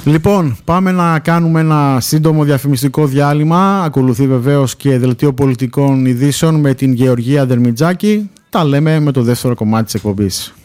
Λοιπόν, πάμε να κάνουμε ένα σύντομο διαφημιστικό διάλειμμα. Ακολουθεί βεβαίως και δελτίο πολιτικών ειδήσεων με την Γεωργία Δερμιτζάκη. Τα λέμε με το δεύτερο κομμάτι της εκπομπής.